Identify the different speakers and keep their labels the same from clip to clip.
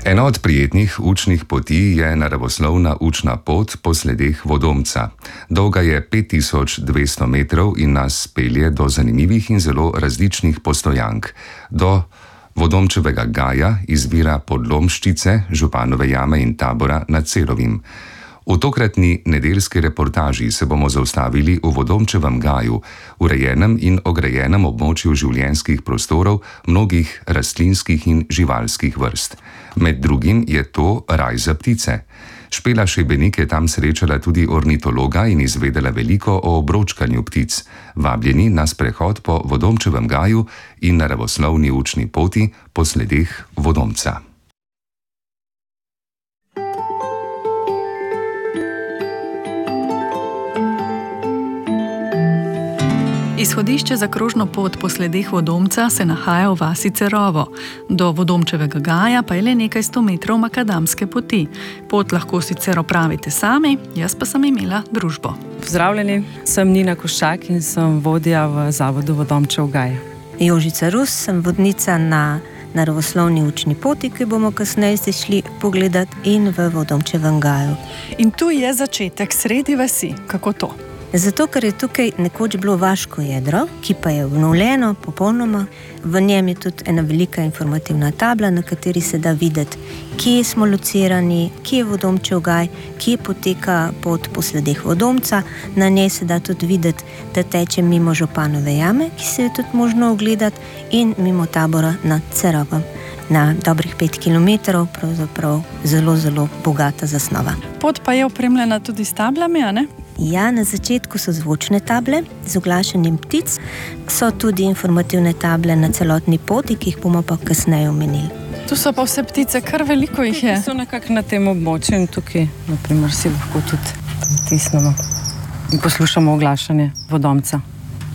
Speaker 1: Ena od prijetnih učnih poti je naravoslovna učna pot po sledeh vodomca. Dolga je 5200 metrov in nas pelje do zanimivih in zelo različnih postojank. Do Vodomčevega gaja, izvira Podlomščice, Županove jame in tabora nad Celovim. V tokratni nedeljski reportaži se bomo zaustavili v Vodomčevem gaju, urejenem in ograjenem območju življenjskih prostorov mnogih rastlinskih in živalskih vrst. Med drugim je to raj za ptice. Špela Šebenik je tam srečala tudi ornitologa in izvedela veliko o obročkanju ptic. Vabljeni na sprehod po Vodomčevem gaju in naravoslovni učni poti po sledeh vodomca.
Speaker 2: Izhodišče za krožno pot po sledeh vodomca se nahaja v vasi Cerovo. Do Vodomčevega gaja pa je le nekaj 100 metrov makadamske poti. Pot lahko sicer opravite sami, jaz pa sem imela družbo.
Speaker 3: Pozdravljeni, sem Nina Koščak in sem vodja v zavodu Vodomčev gaj.
Speaker 4: Jožica Rus, sem vodnica na naravoslovni učni poti, ki bomo kasneje šli pogledati, in v Vodomčevem gaju.
Speaker 2: In tu je začetek sredi vasi. Kako to?
Speaker 4: Zato, ker je tukaj nekoč bilo vaško jedro, ki pa je obnovljeno popolnoma. V njem je tudi ena velika informativna tabla, na kateri se da videti, kje smo locirani, kje je Vodomčev gaj, kje poteka pot po sledeh vodomca. Na njej se da tudi videti, da teče mimo Županove jame, ki se je tudi možno ogledati, in mimo tabora nad Cerovom. Na dobrih 5 kilometrov, pravzaprav zelo, zelo bogata zasnova.
Speaker 2: Pot pa je opremljena tudi s tablami, a ne?
Speaker 4: Ja, na začetku so zvočne table z oglašanjem ptic, so tudi informativne table na celotni poti, ki jih bomo pa kasneje omenili.
Speaker 2: Tu so pa vse ptice, kar veliko jih je.
Speaker 3: Tukaj so nekako na tem območju in tukaj, naprimer, si lahko tudi pritisnemo in poslušamo oglašanje vodomca.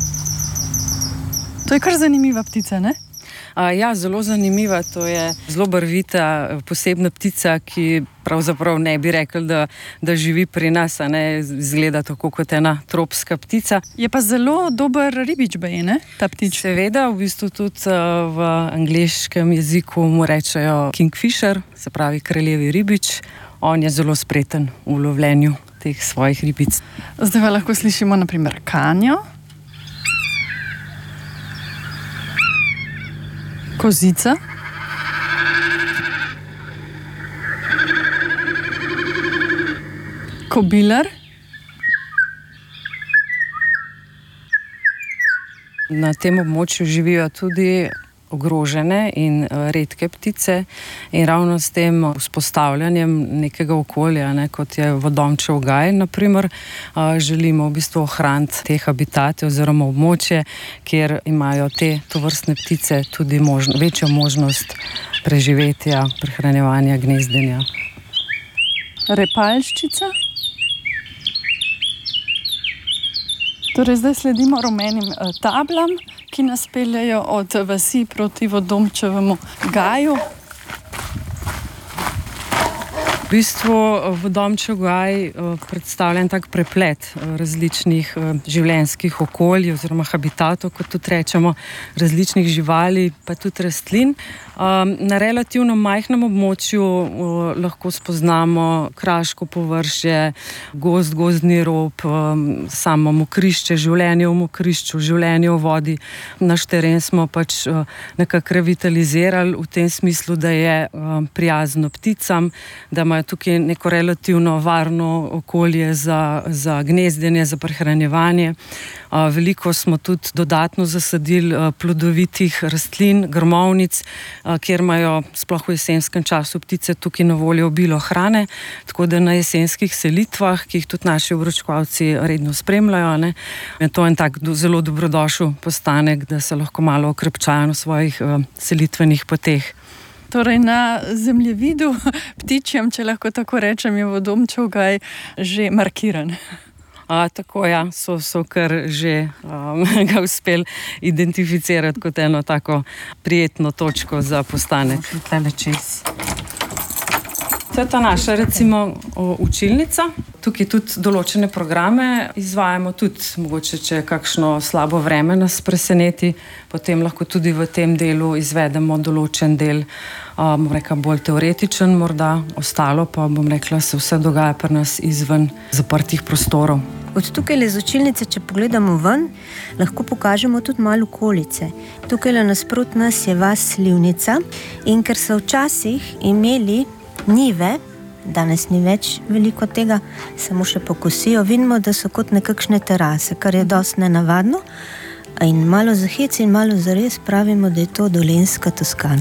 Speaker 2: To je kar zanimiva ptica, ne?
Speaker 3: Ja, zelo zanimiva. To je zelo barvita, posebna ptica, ki pravzaprav ne bi rekli, da živi pri nas, a ne izgleda tako kot ena tropska ptica.
Speaker 2: Je pa zelo dober ribič, ne, ta ptič?
Speaker 3: Seveda, v bistvu tudi v angleškem jeziku mu rečejo kingfisher, se pravi kraljevi ribič. On je zelo spreten v lovljenju teh svojih ribic.
Speaker 2: Zdaj pa lahko slišimo na primer kanjo. Kozica. Kobilar.
Speaker 3: Na tem območju živijo tudi ogrožene in redke ptice in ravno s tem vzpostavljanjem nekega okolja, kot je Vodomčev gaj, naprimer, želimo v bistvu ohraniti te habitate oziroma območje, kjer imajo te tovrstne ptice tudi večjo možnost preživetja, prehranjevanja, gnezdenja.
Speaker 2: Repalščica. Torej, zdaj sledimo rumenim tablam, ki nas peljejo od vasi proti Vodomčevemu gaju.
Speaker 3: V bistvu Vodomčev gaj predstavlja en tak preplet različnih življenjskih okolij oziroma habitatov, kot tudi rečemo, različnih živali, pa tudi rastlin. Na relativno majhnem območju lahko spoznamo kraško površje, gozdni rob, samo mokrišče, življenje v mokrišču, življenje v vodi. Naš teren smo pač nekako revitalizirali v tem smislu, da je prijazno pticam, da imajo tukaj neko relativno varno okolje za gnezdenje, za prehranjevanje. Veliko smo tudi dodatno zasadili plodovitih rastlin, grmovnic, kjer imajo sploh v jesenskem času ptice tukaj na voljo obilo hrane, tako da na jesenskih selitvah, ki jih tudi naši obročkovalci redno spremljajo, je to en tak zelo dobrodošel postanek, da se lahko malo okrepčajo na svojih selitvenih poteh.
Speaker 2: Torej, na zemljevidu ptičjem, če lahko tako rečem, je Vodomčev gaj že markiran.
Speaker 3: Tako, ja, so kar že ga uspeli identificirati kot eno tako prijetno točko za postanek. To je ta naša, recimo, učilnica. Tukaj tudi določene programe izvajamo, tudi mogoče, če kakšno slabo vreme nas preseneti, potem lahko tudi v tem delu izvedemo določen del, bom rekla, bolj teoretičen morda, ostalo pa, bom rekla, se vse dogaja pri nas izven zaprtih prostorov.
Speaker 4: Od tukaj z učilnice, če pogledamo ven, lahko pokažemo tudi malo okolice. Tukaj nasprot nas je vas Slivnica in ker so včasih imeli njive, danes ni več veliko tega, samo še pokosijo, vidimo, da so kot nekakšne terase, kar je dosti nenavadno. In malo za hec in malo za res pravimo, da je to dolenjska Toskana.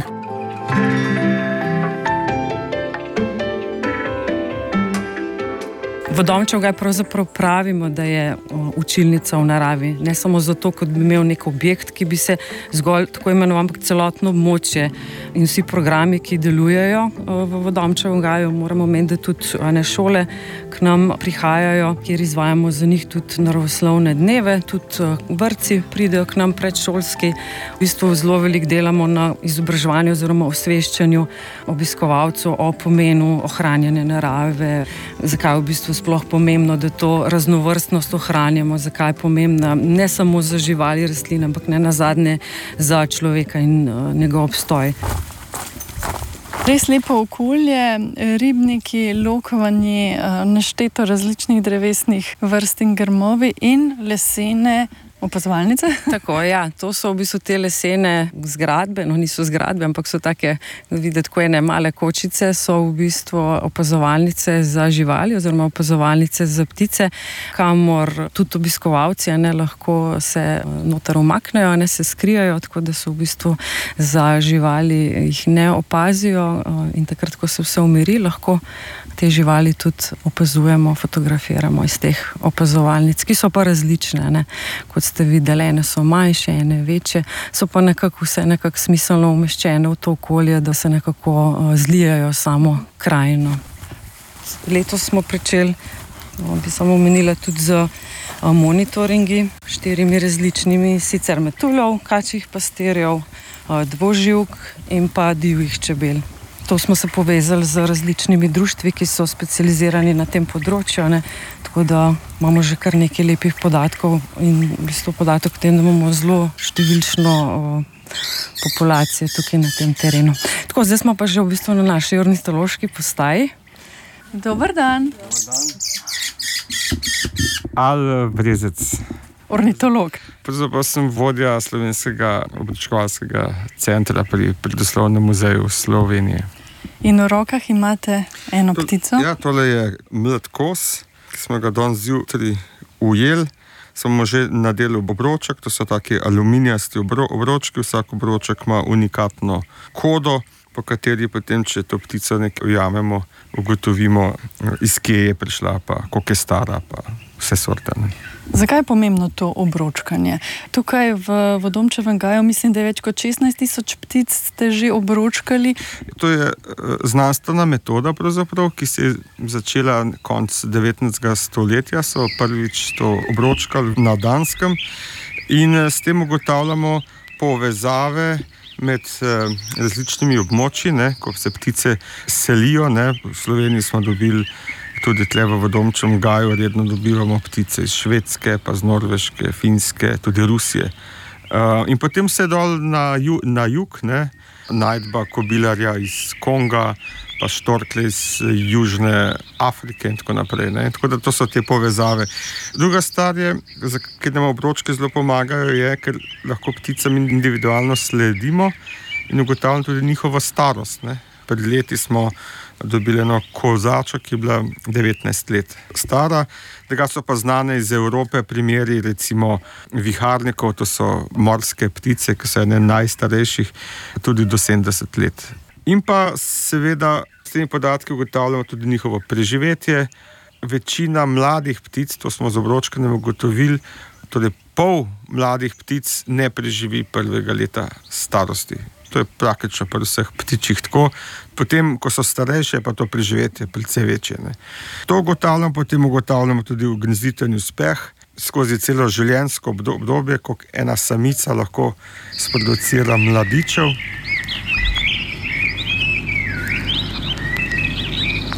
Speaker 3: V Domčev Gaj pravzaprav pravimo, da je učilnica v naravi. Ne samo zato, kot bi imel nek objekt, ki bi se zgolj tako imenoval, ampak celotno območje in vsi programi, ki delujejo v Domčev Gaju. Moramo omeniti, da tudi šole k nam prihajajo, kjer izvajamo za njih tudi naravoslovne dneve, tudi vrtci pridejo k nam predšolski. V bistvu zelo veliko delamo na izobraževanju oziroma osveščanju obiskovalcev o pomenu ohranjanja narave, zakaj v bistvu sploh pomembno, da to raznovrstnost ohranjamo, zakaj je pomembna ne samo za živali, rastline, ampak ne nazadnje za človeka in njegov obstoj.
Speaker 2: Res lepo okolje, ribniki, lokvanji, nešteto različnih drevesnih vrst in grmovi in lesene opazovalnice.
Speaker 3: Tako, ja, to so v bistvu te lesene zgradbe, no niso zgradbe, ampak so take, videti, ko ene male kočice, so v bistvu opazovalnice za živali oziroma opazovalnice za ptice, kamor tudi obiskovalci lahko se noter umaknejo, se skrijajo, tako da so v bistvu za živali jih ne opazijo in takrat, ko se vse umiri, lahko te živali tudi opazujemo, fotografiramo iz teh opazovalnic, ki so pa različne, kot ste videli, ene so manjše, ene večje, so pa nekako vse nekako smiselno umeščene v to okolje, da se nekako zlijajo samo krajino. Letos smo pričeli, bi samo omenila tudi z monitoringi, 4 različnimi, sicer metuljev, kačjih pastirjev, dvoživk in pa divjih čebel. To smo se povezali z različnimi društvi, ki so specializirani na tem področju, tako da imamo že kar nekaj lepih podatkov in v bistvu podatek o tem, da imamo zelo številčno populacijo tukaj na tem terenu. Tako, zdaj smo pa že v bistvu na naši ornitološki postaji.
Speaker 2: Dober dan.
Speaker 5: Al Brezec.
Speaker 2: Ornitolog.
Speaker 5: Pravzaprav sem vodja Slovenskega obročkovalskega centra pri Prirodoslovnem muzeju Slovenije.
Speaker 2: In v rokah imate eno ptico?
Speaker 5: Ja, tole je mlad kos, ki smo ga danes zjutraj ujeli. Smo že nadelali obroček, to so taki aluminijasti obročki, vsak obroček ima unikatno kodo, po kateri potem, če to ptico nekaj ujamemo, ugotovimo, iz kje je prišla, pa koliko je stara, pa vse sorte.
Speaker 2: Zakaj je pomembno to obročkanje? Tukaj v Domčevem Gaju mislim, da je več kot 16,000 ptic ste že obročkali.
Speaker 5: To je znanstvena metoda, pravzaprav, ki se je začela konec 19. stoletja, so prvič to obročkali na Danskem in s tem ugotavljamo povezave med različnimi območji, ko se ptice selijo. V Sloveniji smo dobili tudi tle v Domčevem Gaju, redno dobivamo ptice iz Švedske, pa z Norveške, Finske, tudi Rusije. In potem se dol na jug, najdba kobilarja iz Konga, pa štorklje iz Južne Afrike in tako naprej. Tako da to so te povezave. Druga stvar je, ker nam obročke zelo pomagajo, je, ker lahko pticam individualno sledimo in ugotavljamo tudi njihovo starost. Pred leti smo dobili eno kozačo, ki je bila 19 let stara. Tega so pa znane iz Evrope primeri, recimo viharnikov, to so morske ptice, ki so ene najstarejših, tudi do 70 let. In pa seveda s temi podatki ugotavljamo tudi njihovo preživetje. Večina mladih ptic, to smo z obročkanjem ugotovili, torej pol mladih ptic ne preživi prvega leta starosti. To je praktično pri vseh ptičih tako. Potem, ko so starejše, pa to preživetje precej večje. To potem ugotavljamo tudi v gnezditvenju uspeh skozi celo življenjsko obdobje, ko ena samica lahko sproducira mladičev.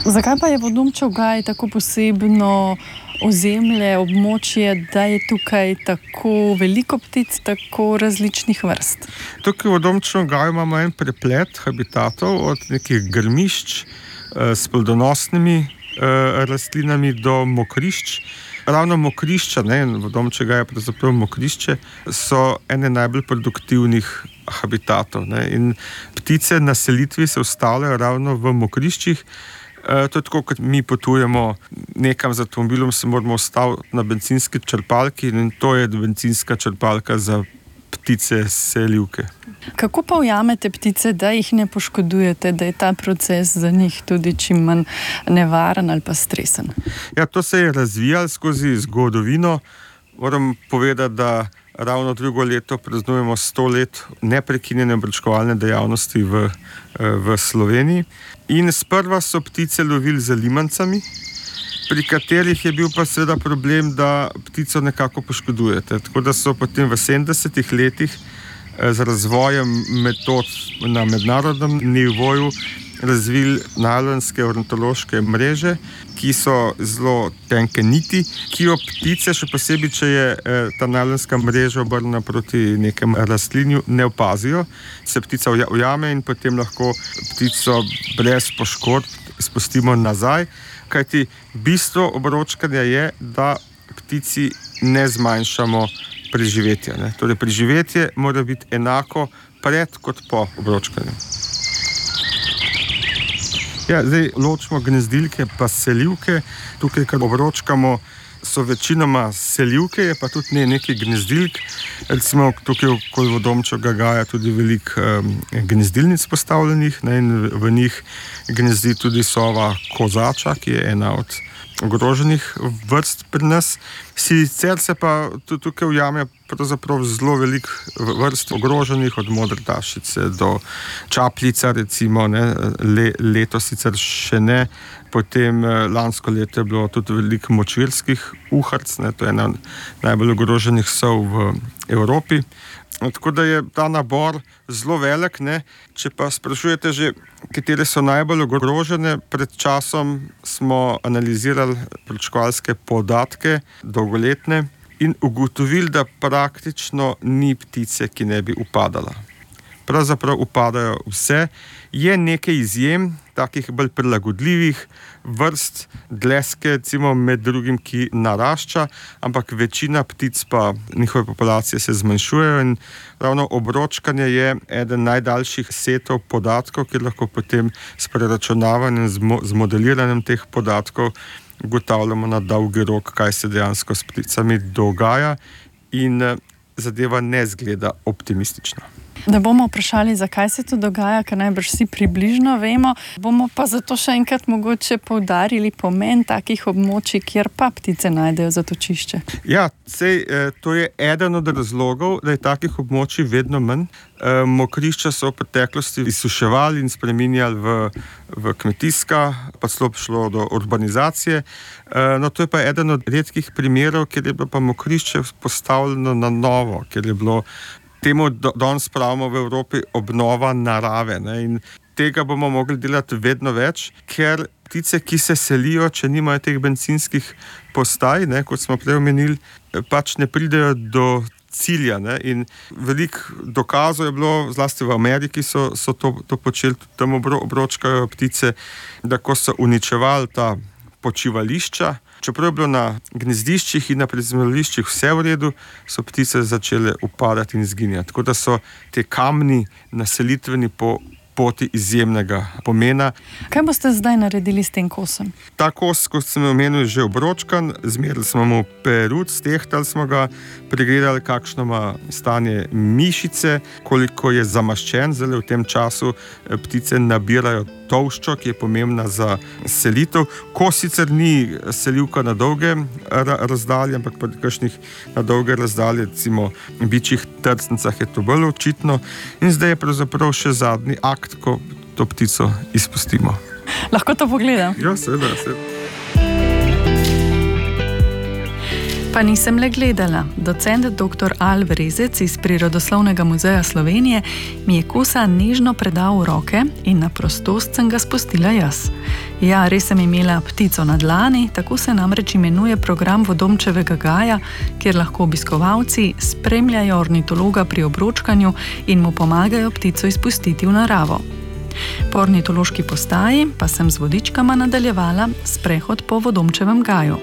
Speaker 2: Zakaj pa je Vodomčev gaj tako posebno ozemlje, območje, da je tukaj tako veliko ptic, tako različnih vrst?
Speaker 5: Tukaj v Vodomčevem gaju imamo en preplet habitatov, od nekih grmišč s plodonosnimi rastlinami do mokrišč. Ravno mokrišča, Vodomčev gaj je pravzaprav mokrišče, so ene najbolj produktivnih habitatov. In ptice na selitvi se ustavljajo ravno v mokriščih. To je tako, kot mi potujemo nekam z avtomobilom, se moramo ustaviti na bencinski črpalki in to je bencinska črpalka za ptice selivke.
Speaker 2: Kako pa ujamete ptice, da jih ne poškodujete, da je ta proces za njih tudi čim manj nevaren ali pa stresen?
Speaker 5: Ja, to se je razvijalo skozi zgodovino. Moram povedati, da ravno drugo leto praznujemo 100 let neprekinjene obročkovalne dejavnosti v Sloveniji. In sprva so ptice lovili z limancami, pri katerih je bil pa seveda problem, da ptico nekako poškodujete. Tako da so potem v 70-ih letih z razvojem metod na mednarodnem nivoju razvili najlonske ornitološke mreže, ki so zelo tenke niti, ki jo ptice, še posebej, če je ta najlonska mreža obrnjena proti nekem rastlinju, ne opazijo. Se ptica ujame in potem lahko ptico brez poškodb spustimo nazaj. Kajti bistvo obročkanja je, da ptici ne zmanjšamo preživetja. Torej, preživetje mora biti enako pred kot po obročkanju. Ja, zdaj ločimo gnezdilke pa selivke. Tukaj, kar obročkamo, so večinoma selivke, je pa tudi nekaj gnezdilk. Recimo tukaj okoli Vodomčevega gaja tudi veliko gnezdilnic postavljenih, in v njih gnezdi tudi sova kozača, ki je ena od ogroženih vrst pri nas. Sicer se pa tudi tukaj ujame pravzaprav zelo veliko vrst ogroženih, od modrdašice do čapljica, recimo, letos sicer še ne. Potem lansko leto je bilo tudi veliko močvirskih uhrc, to je ena najbolj ogroženih sov v Evropi. Tako da je ta nabor zelo velik. Če pa sprašujete že, katere so najbolj ogrožene, pred časom smo analizirali obročkovalske podatke, dolgoletne, in ugotovili, da praktično ni ptice, ki ne bi upadala. Pravzaprav upadajo vse. Je nekaj izjem, takih bolj prilagodljivih vrst, dleske, recimo med drugim, ki narašča, ampak večina ptic pa, njihove populacije se zmanjšujejo in ravno obročkanje je eden najdaljših setov podatkov, kjer lahko potem s preračunavanjem, z modeliranjem teh podatkov ugotavljamo na dolgi rok, kaj se dejansko s pticami dogaja, in zadeva ne zgleda optimistično.
Speaker 2: Da bomo vprašali, zakaj se to dogaja, ker najbrž vsi približno vemo, bomo pa zato še enkrat mogoče poudarili pomen takih območij, kjer pa ptice najdejo zatočišče.
Speaker 5: Ja, to je eden od razlogov, da je takih območij vedno manj. Mokrišča so v preteklosti izsuševali in spreminjali v kmetijska, pa celo šlo do urbanizacije. To je pa eden od redkih primerov, kjer je bilo pa mokrišče postavljeno na novo, kjer je bilo temu danes pravimo v Evropi obnova narave. In tega bomo mogli delati vedno več, ker ptice, ki se selijo, če nimajo teh bencinskih postaj, kot smo prej omenili, pač ne pridejo do cilja. In veliko dokazov je bilo, zlasti v Ameriki so to počeli, tudi tam obročkajo ptice, da ko so uničevali ta počivališča, čeprav je bilo na gnezdiščih in na prizemališčih vse v redu, so ptice začele upadati in izginjati. Tako da so te kamni naselitveni poti izjemnega pomena.
Speaker 2: Kaj boste zdaj naredili s tem kosom?
Speaker 5: Ta kos, kot sem omenil, je že obročkan, zmerili smo mu peruc, stehtali smo ga, pregledali, kakšno ima stanje mišice, koliko je zamaščen. Zdaj v tem času ptice nabirajo tolščo, ki je pomembna za selitev. Kos sicer ni selivka na dolge razdalje, ampak pri kakšnih na dolge razdalje, recimo bičjih trstnicah, je to bolj očitno. In zdaj je pravzaprav še zadnji akt, ko to ptico izpustimo.
Speaker 2: Lahko to pogledam?
Speaker 5: Ja, seveda.
Speaker 2: Pa nisem le gledala. Docent dr. Alv Rezec iz Prirodoslovnega muzeja Slovenije mi je kosa nežno predal v roke in na prostost sem ga spustila jaz. Ja, res sem imela ptico na dlani, tako se namreč imenuje program Vodomčevega gaja, kjer lahko obiskovalci spremljajo ornitologa pri obročkanju in mu pomagajo ptico izpustiti v naravo. Po ornitološki postaji pa sem z vodičkama nadaljevala sprehod po Vodomčevem gaju.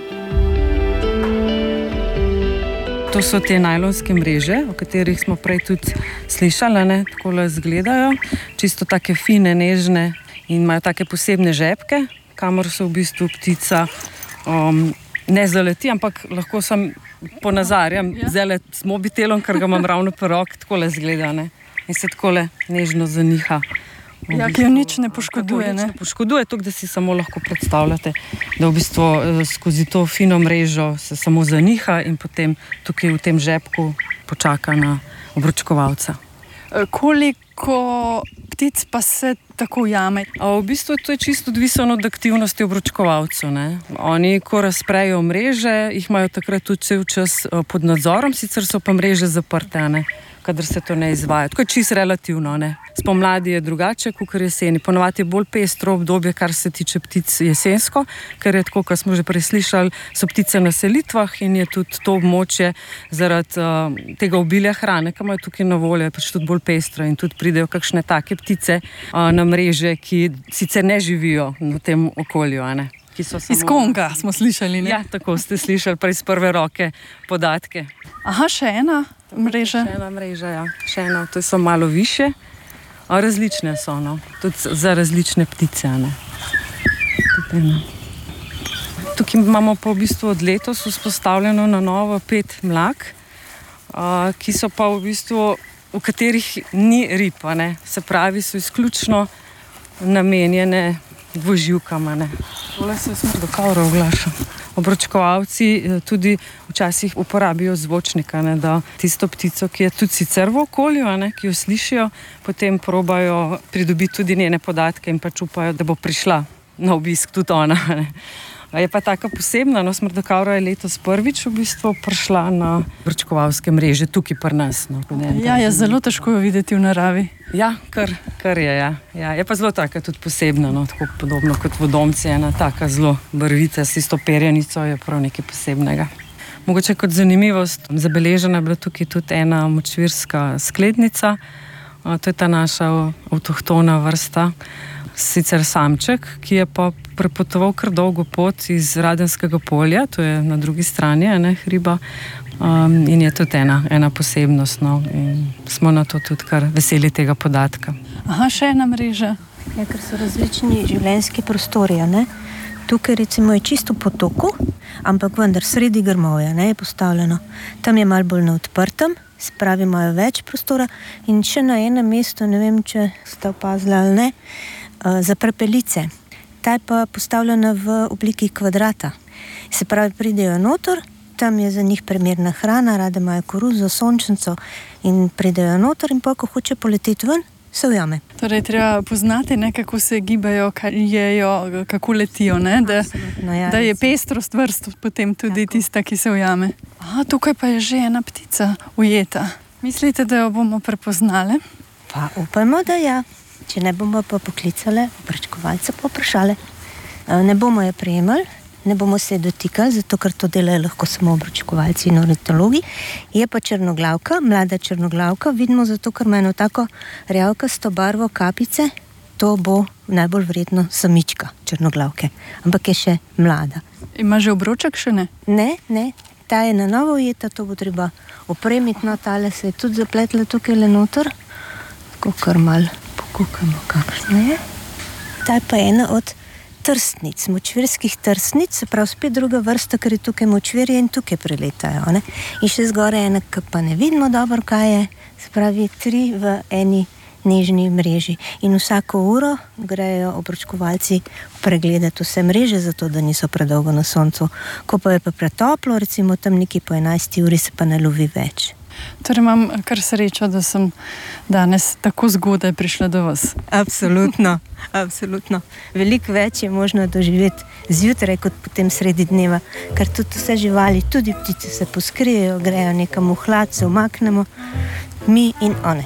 Speaker 3: To so te najlonske mreže, o katerih smo prej tudi slišali, ne? Takole izgledajo, čisto take fine, nežne in imajo take posebne žepke, kamor se v bistvu ptica ne zaleti, ampak lahko sem ponazarjam zdaj s mobitelom, ker ga imam ravno pri roki, takole izgleda, ne? In se takole nežno zaniha.
Speaker 2: Ja, ki jo nič ne poškoduje, ne?
Speaker 3: Poškoduje to, da si samo lahko predstavljate, da v bistvu skozi to fino mrežo se samo zaniha in potem tukaj v tem žepku počaka na obročkovalca.
Speaker 2: Koliko ptic pa se tako ujame?
Speaker 3: V bistvu to je čisto odvisno od aktivnosti obročkovalcev, ne? Oni, ko razprejo mreže, jih imajo takrat tudi cel čas pod nadzorom, sicer so pa mreže zaprte, ne? Kadar se to ne izvaja. Tako je čisto relativno, ne? Spomladi je drugače, kakor jeseni. Ponovadi je bolj pestro obdobje, kar se tiče ptic jesensko, ker je tako, kot smo že prej slišali, so ptice na selitvah in je tudi to območje zaradi tega obilja hrane, ki imajo tukaj na voljo, je pač tudi bolj pestro in tudi pridejo kakšne take ptice na mreže, ki sicer ne živijo v tem okolju, ne?
Speaker 2: Iz Konga smo slišali, ne?
Speaker 3: Ja, tako ste slišali prej iz prve roke podatke.
Speaker 2: Aha, še ena mreža?
Speaker 3: Še ena mreža, ja. Še ena, to so malo više. Različne so, no. Tudi za različne ptice, ne. Tukaj imamo pa v bistvu od letos vzpostavljeno na novo 5 mlak, ki so pa v bistvu, v katerih ni rib, ne. Se pravi, so izključno namenjene dvoživkama, ne. Tole se smrdokavro oglaša. Obročkovalci tudi včasih uporabijo zvočnika, ne, da tisto ptico, ki je tudi sicer v okolju, ne, ki jo slišijo, potem probajo pridobiti tudi njene podatke in pač upajo, da bo prišla na obisk tudi ona, ne. Je pa taka posebna, no, smrdokavra je letos prvič v bistvu prišla na obročkovalske mreže tukaj pri nas. No,
Speaker 2: ja, je zelo težko jo videti v naravi.
Speaker 3: Ja, kar je, ja. Ja, je pa zelo taka tudi posebna, no, tako podobno kot vodomci, ena taka zelo barvita, s tisto perjanico je prav nekaj posebnega. Mogoče kot zanimivost, zabeležena je bila tukaj tudi ena močvirska sklednica, to je ta naša avtohtona vrsta, sicer samček, ki je pa prepotoval kar dolgo pot iz Radenskega polja, to je na drugi strani, ne, hriba, in je tudi ena posebnost, no, in smo na to tudi kar veseli tega podatka.
Speaker 2: Aha, še ena mreža.
Speaker 4: Ja, ker so različni življenjski prostori, ne. Tukaj recimo je čisto potoku, ampak vendar sredi grmovja, ne, je postavljeno. Tam je malo bolj na odprtem, se pravi, imajo več prostora in še na enem mestu, ne vem, če ste opazili ali ne, za prepelice. Ta je pa postavljena v obliki kvadrata. Se pravi, pridejo noter, tam je za njih primerna hrana, rade imajo koruzo, sončnico in pridejo noter in pa, ko hoče poleteti ven, se ujame.
Speaker 2: Torej, treba poznati, ne, kako se gibajo, kaj jejo, kako letijo, ne, da je pestrost vrst potem tudi tako tista, ki se ujame. Aha, tukaj pa je že ena ptica ujeta. Mislite, da jo bomo prepoznali?
Speaker 4: Pa upajmo, da ja. Če ne bomo pa poklicali, obročkovalce pa vprašali. Ne bomo je prijemali, ne bomo se dotikali, zato ker to delajo lahko samo obročkovalci in ornitologi. Je pa črnoglavka, mlada črnoglavka, vidimo zato, ker ima eno tako rjavkasto barvo kapice, to bo najbolj verjetno samička črnoglavke, ampak je še mlada.
Speaker 2: Ima že obroček še ne?
Speaker 4: Ne, ta je na novo ujeta, to bo treba opremiti, no, tale se je tudi zapletla tukaj le noter, tako kar malo pokukamo, kakšno je. Ta je pa ena od trstnic, močvirskih trstnic, se pravi spet druga vrsta, ker je tukaj močvirje in tukaj preletajo, ne. In še zgoraj ena, ki pa ne vidimo dobro, kaj je, se pravi 3 v eni nežni mreži. In vsako uro grejo obročkovalci pregledati vse mreže, zato da niso predolgo na soncu. Ko pa je pa pretoplo, recimo tam nekje po 11 uri se pa ne lovi več.
Speaker 2: Torej imam kar srečo, da sem danes tako zgodaj prišla do vas.
Speaker 4: Absolutno, absolutno. Veliko več je možno doživeti zjutraj kot potem sredi dneva, ker tudi vse živali, tudi ptice se poskrijejo, grejo nekam v hlad, se umaknemo, mi in one.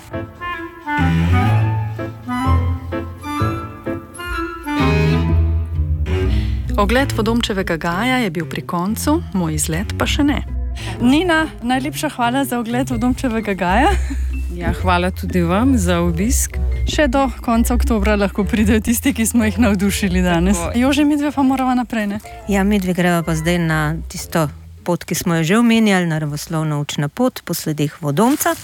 Speaker 2: Ogled Vodomčevega gaja je bil pri koncu, moj izlet pa še ne. Nina, najlepša hvala za ogled Vodomčevega gaja.
Speaker 3: Ja, hvala tudi vam za obisk.
Speaker 2: Še do konca oktobra lahko pridejo tisti, ki smo jih navdušili danes. Jože, midve pa morava naprej, ne?
Speaker 4: Ja, midve greva pa zdaj na tisto pot, ki smo jo že omenjali, naravoslovna učna pot po sledeh Vodomca.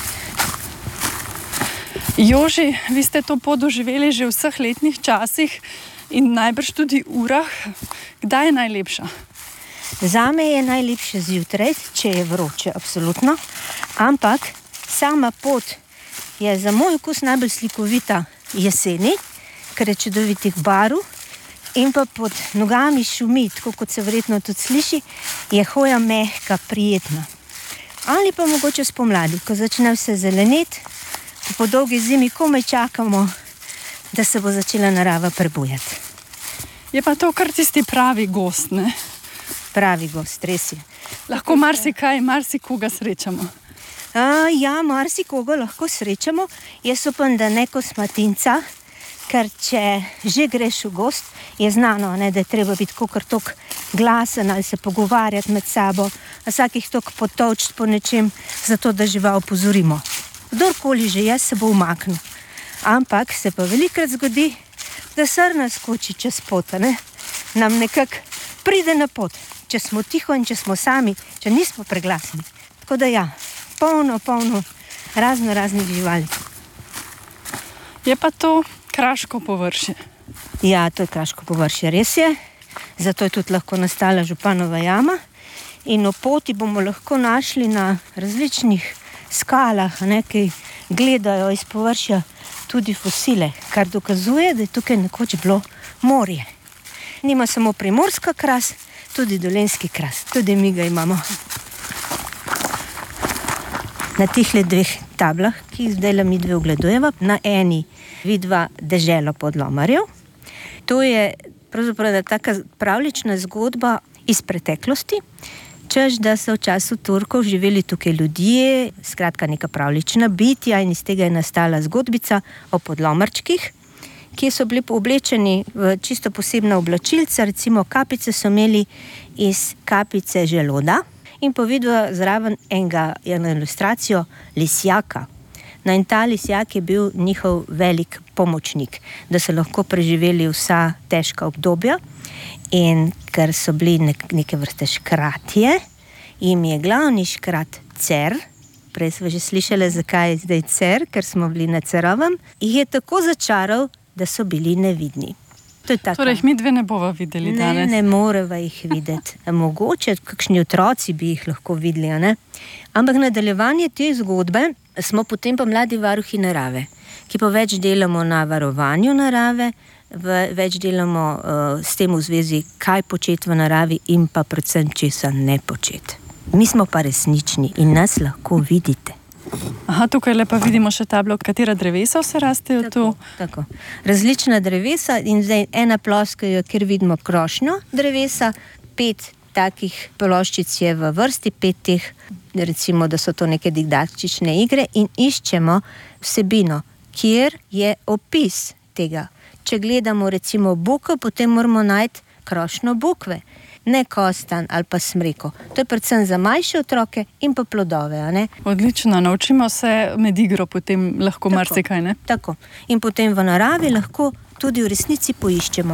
Speaker 2: Joži, vi ste to pot doživeli že v vseh letnih časih in najbrž tudi urah. Kdaj je najlepša?
Speaker 4: Zame je najlepše zjutraj, če je vroče, absolutno. Ampak sama pot je za moj okus najbolj slikovita jeseni, ker je čudovitih barv in pa pod nogami šumi, tako kot se verjetno tudi sliši, je hoja mehka, prijetna. Ali pa mogoče spomladi, ko začne vse zeleneti, po dolgi zimi komaj čakamo, da se bo začela narava prebujati.
Speaker 2: Je pa to kar tisti pravi gost, ne?
Speaker 4: Pravi gost, res je.
Speaker 2: Lahko marsikoga srečamo.
Speaker 4: Ja, marsikoga lahko srečamo. Jaz upam, da ne kosmatinca, ker če že greš v gost, je znano, ne, da je treba biti kakor tok glasen ali se pogovarjati med sabo, vsakih tok potolčiti po nečem, zato da žival opozorimo. Kdorkoli že je, se bo umaknil. Ampak se pa velikrat zgodi, da srna skoči čez pot, ne? Nam nekako pride na pot, če smo tiho in če smo sami, če nismo preglasni. Tako da ja, polno raznih živali.
Speaker 2: Je pa to kraško površje.
Speaker 4: Ja, to je kraško površje, res je. Zato je tudi lahko nastala Županova jama. In na poti bomo lahko našli na različnih skalah, ne, ki gledajo iz površja tudi fosile, kar dokazuje, da je tukaj nekoč bilo morje. Nima samo primorska kras, tudi dolenjski kras. Tudi mi ga imamo. Na tihle dveh tablah, ki jih zdaj mi dve ogledujeva, na eni vidva deželo Podlomarjev. To je pravzaprav taka pravlična zgodba iz preteklosti, češ, da so v času Turkov živeli tukaj ljudje, skratka neka pravlična bitja, in iz tega je nastala zgodbica o podlomarčkih, ki so bili oblečeni v čisto posebna oblačilca, recimo kapice so imeli iz kapice želoda in pa vidva zraven eno ilustracijo lisjaka. No, in ta lisjak je bil njihov velik pomočnik, da so lahko preživeli vsa težka obdobja. In ker so bili neke vrste škratje, jim je glavni škrat cer, prej smo že slišali, zakaj je zdaj cer, ker smo bili na Cerovem, jih je tako začaral, da so bili nevidni.
Speaker 2: Torej jih mi dve ne bova videli danes.
Speaker 4: Ne moreva jih videti. Mogoče kakšni otroci bi jih lahko videli, ne? Ampak nadaljevanje te zgodbe smo potem pa mladi varuhi narave, ki pa več delamo na varovanju narave, več delamo s tem v zvezi, kaj početi v naravi in pa predvsem česa ne početi. Mi smo pa resnični in nas lahko vidite.
Speaker 2: Aha, tukaj lepa vidimo še tablo, katera drevesa vse rastejo tu.
Speaker 4: Tako. Različna drevesa in zdaj ena ploska, kjer vidimo krošnjo drevesa, 5 takih ploščic je v vrsti, 5 teh, recimo, da so to neke didaktične igre in iščemo vsebino, kjer je opis tega. Če gledamo recimo buko, potem moramo najti krošnjo bukve, ne kostan ali pa smreko. To je predvsem za manjše otroke in pa plodove, a ne?
Speaker 2: Odlično, naučimo se med igro potem lahko marsikaj, ne?
Speaker 4: Tako. In potem v naravi lahko tudi v resnici poiščemo.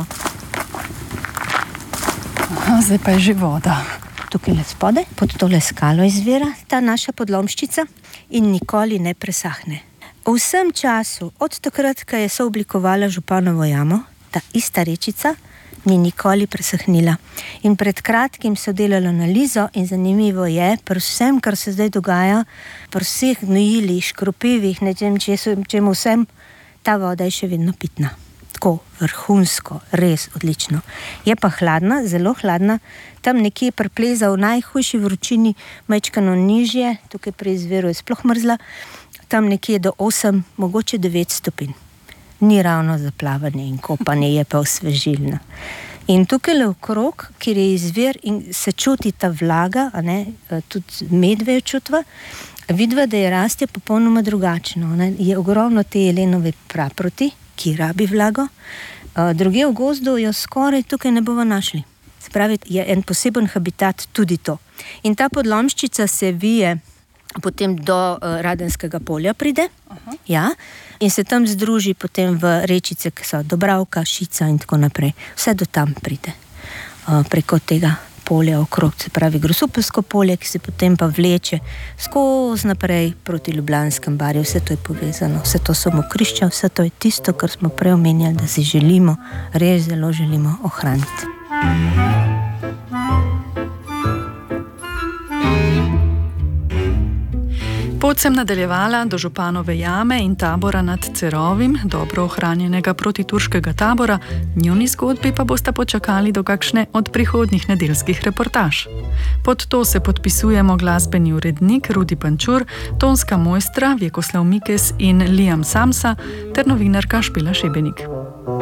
Speaker 2: Aha, zdaj pa je že voda.
Speaker 4: Tukaj le spodaj, pod tole skalo izvira ta naša podlomščica in nikoli ne presahne. V vsem času, od takrat, ko je sooblikovala Županovo jamo, ta ista rečica ni nikoli presahnila. In pred kratkim so delali analizo in zanimivo je, pri vsem, kar se zdaj dogaja, pri vseh gnojilih, škropivih, čemu vsem, ta voda je še vedno pitna. tako vrhunsko, res odlično. Je pa hladna, zelo hladna, tam nekje prepleza v najhujši vročini, majčkano nižje, tukaj pri izviru je sploh mrzla, tam nekje do 8, mogoče 9 stopinj. Ni ravno za plavanje in kopanje, je pa osvežilna. In tukaj le okrog, kjer je izvir in se čuti ta vlaga, a ne, tudi medvejo čutva, vidva, da je rastje popolnoma drugačno. Ne. Je ogromno te jelenove praproti, ki rabi vlago, druge v gozdu jo skoraj tukaj ne bomo našli. Se pravi, je en poseben habitat tudi to. In ta podlomščica se vije potem do Radenskega polja pride, ja, in se tam združi potem v rečice, ki so Dobravka, Šica in tako naprej. Vse do tam pride. Preko tega polja okrog, se pravi Grosupeljsko polje, ki se potem pa vleče skozi naprej proti Ljubljanskem barju. Vse to je povezano, vse to so mokrišča, vse to je tisto, kar smo prej omenjali, da si želimo, res zelo želimo ohraniti.
Speaker 2: Pot sem nadaljevala do Županove jame in tabora nad Cerovim, dobro ohranjenega protiturškega tabora, njuni zgodbi pa boste počakali do kakšne od prihodnjih nedeljskih reportaž. Pod to se podpisujemo glasbeni urednik Rudi Pančur, tonska mojstra Vjekoslav Mikes in Liam Samsa ter novinarka Špela Šebenik.